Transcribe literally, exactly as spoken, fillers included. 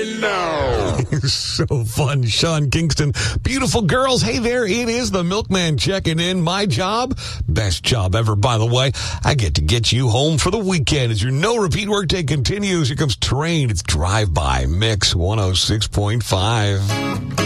say no. So fun, Sean Kingston. Beautiful girls. Hey there, it is the Milkman checking in. My job, best job ever, by the way. I get to get you home for the weekend as your no repeat workday continues. Here comes Terrain. It's Drive By Mix one oh six point five.